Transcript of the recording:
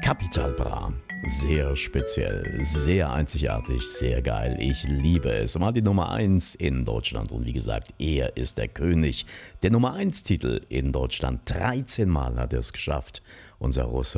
Capital Bra. Sehr speziell, sehr einzigartig, sehr geil. Ich liebe es. Mal die Nummer 1 in Deutschland. Und wie gesagt, er ist der König. Der Nummer 1 Titel in Deutschland. 13 Mal hat er es geschafft. Unser Russe